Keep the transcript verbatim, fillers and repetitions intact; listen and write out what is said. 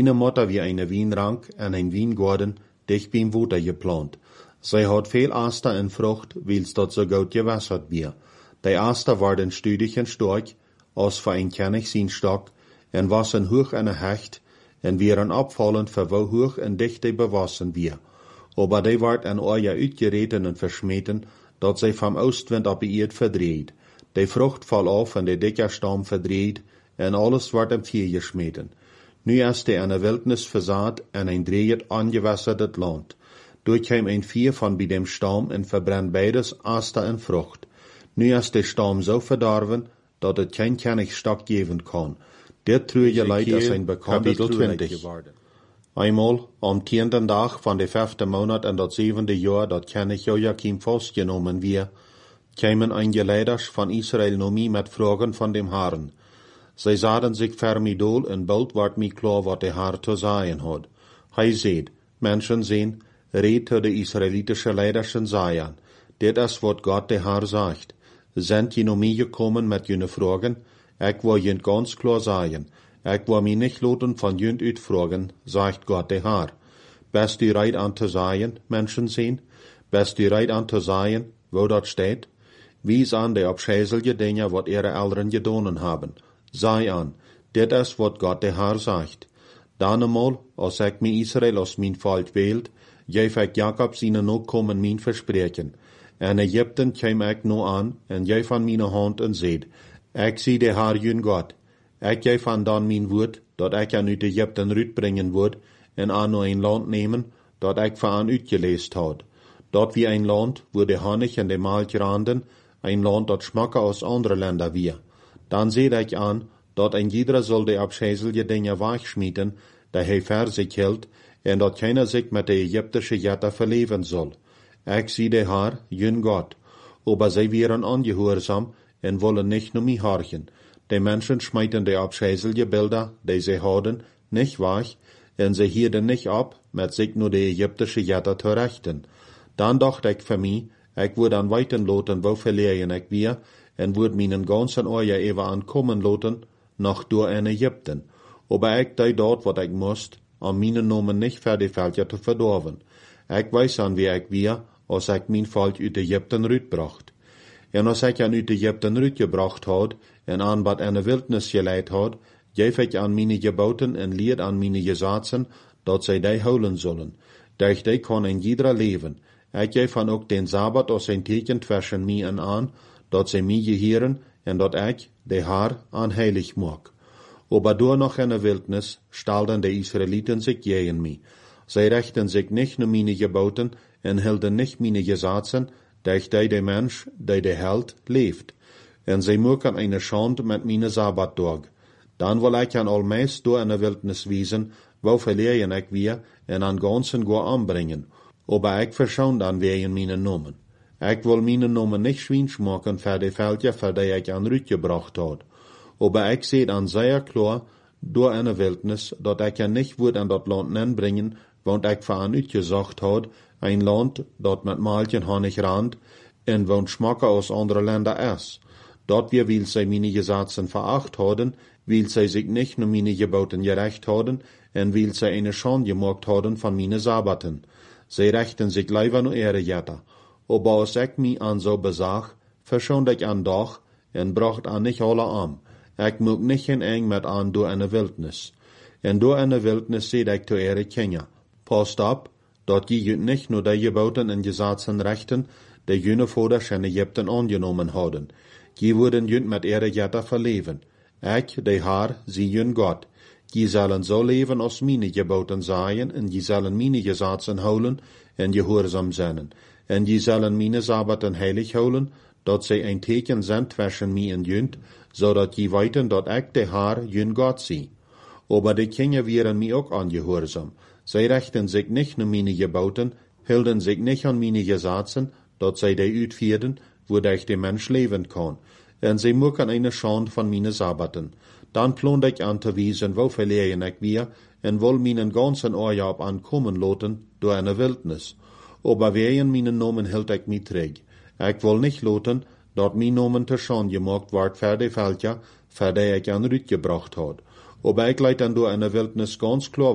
motta wie eine Wienrank en een wijngaarden dicht bij water geplant. Zij had veel aster en vrucht, wils dat zo goed gewässert weer. Die aster waren studig en stark, als voor een kennig zijn stok, en wassen hoog en hecht, en wieren opvallend voor hoe hoog en dicht die bewassen weer. Aber die werd en oorja uitgereten en versmeten, dat zij van oostwind op de eerd verdreed. Die vrucht val af en de dikke stam verdreed, en alles wordt hem vier gesmeten. Nu is de een wildnis verzaad en een dreeëd angewässerd land. Door kwam een vier van bij dem stam en verbrennt beides aster en vrucht. Nu is de stam zo verdorven, dat het geen kennig stok geven kan. Dit treurige leid is een bekende truurlijk geworden. Eenmaal, am tiende dag van de vijfde maand en dat zevende jaar dat koning Joachim vastgenomen weer, kwamen einige leiders van Israël naar mij met vragen van dem Herrn. Zij zaten zich voor mij doel en bald werd mij klaar wat de Heer te zeggen had. Hij zei, mensen zien, reed tot de Israëlitische leiders en zeiden, dit is wat God de Heer zegt. Zijn je naar mij gekomen met jullie vragen? Ik wil je ganz klaar zeggen, ik wil mij niet laten van jullie uitvragen, zegt God de Heer. Best u rijdt aan te zeggen, mensen zien? Best u rijdt aan te zeggen, wo dat staat? Wies aan de afschuwelijke dingen wat ihre ouderen gedaan hebben. Zei aan, dit is wat God de Heer zegt. Dan eenmaal, als ik mij Israël als mijn volk weelt, geef ik Jacob zijn nakomen mijn verspreken. En Egypten kwam ik nu aan, en geef aan mijn hand en zeid, ik zie de Heer jun God. Ik geef aan dan mijn woord, dat ik aan uit Egypten uitbrengen word, en aan nu een land nemen, dat ik voor aan uitgeleest had. Dat wie een land, waar de honig en de melk randen, een land dat smakken als andere landen weer. Dan zeid ik aan, dat een ieder zal de afschuwelijke dingen wegsmieten, die hij voor zich hield, en dat keiner zich met de Egyptische jetten verleven zal. Ik zie de Heer, jun God. Aber zij waren ongehoorzaam en willen niet naar mij horchen. De mensen smijten de afschuwelijke beelden, die zij hadden, niet weg, en zij hielden niet op met zich naar de Egyptische jetten te richten. Dan dacht ik voor mij, ik word aan weten laten wo verleden ik weer, en word mijn ganzen oorja even aankomen laten, nog door in Egypten. Aber ik deed dat wat ik moest, om mijn namen niet verder veldje te verdorven. Ik weet aan wie ik weer, als ik mijn volk uit Egypten uitbracht. En als ik aan uit Egypten uitgebracht had, en aan wat in de wildnis geleid had, geef ik aan mijn geboten en leer aan mijn gezaten, dat zij die houden zullen. Durch die kan een ieder leven. Ik geef aan ook den Sabbat als een teken tussen mij en aan, dat zij mij geheren, en dat ik, de Heer, aan heilig maak. Aber door nog in de wildnis stelden de Israëlieten zich tegen mij. Zij richten zich niet naar mijn geboten en hielden niet mijn gezaten, durch die de mens, die de held, leeft. En zij maken een schande met mijn Sabbatdag. Dan wil ik aan almeest door in de wildnis wezen, wo verleden ik weer, en aan ganzen goa aanbrengen. Aber ik verschoon dan weer mijn namen. Ik wil mijn namen niet schwins maken voor de veldje voor die ik aan uitgebracht had. Aber ik zei dan zeer klaar, door in de wildnis, dat ik je niet word aan dat land inbrengen, want ik voor aan uitgezocht had, een land dat met melk en honig randt, en woont smakken als andere landen is. Dat weer wil zij mijn gezaten veracht hadden, wil zij zich niet naar mijn geboten gerecht hadden, en wil zij een schande gemaakt hadden van mijn sabbaten. Zij rechten zich liever naar ihre jetten. Aber als ik mij aan zo bezag, verschoonde ik aan dag, en bracht aan niet alle aan. Ik moet niet geen eng met aan door in de wildnis. En door in de wildnis zei ik te ihre kinderen, past op, dat je je niet naar de geboten en gezaten rechten, die jullie vaders in Egypten aangenomen hadden. Je worden jullie met ihre jetten verleven. Ik, de Heer, zie jullie God. Je zullen zo leven als mijn geboten zijn, en je zullen mijn gezaten houden, en gehoorzaam zijn. En je zullen mijn sabbaten heilig houden, dat zij een teken zijn tussen mij en jullie, zodat je weten dat ik de Heer, jullie God zie. Aber de kinderen waren mij ook ongehoorzaam. Zij richten zich niet naar mijn geboten, hielden zich niet aan mijn gezaten, dat zij die uitvierden, waardoor de mens leven kan. En zij maken een schande van mijn sabbaten. Dan plande ik aan te wijzen wo verleden ik weer, en wil mijn ganzen oorja op aankomen laten door een wildnis. Aber wegen mijn namen hield ik mij terug. Ik wil niet laten dat mijn namen te schande gemaakt wordt voor de veldje, voor die ik aan uitgebracht had. Aber ik leid dan door een wildnis ganz klaar